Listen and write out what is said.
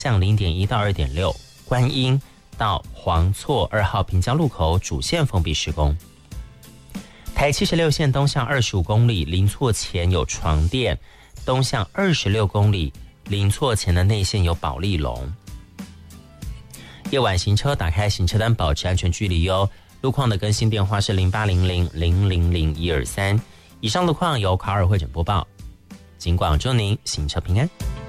向 0.1 到 2.6， 观音到黄错2号平交路口主线封闭施工。台76线东向25公里，临错前有床垫，东向26公里，临错前的内线有保利龙。夜晚行车打开行车单，保持安全距离哟。路况的更新电话是0800000123。以上路况由卡尔会诊播报，尽管祝您行车平安。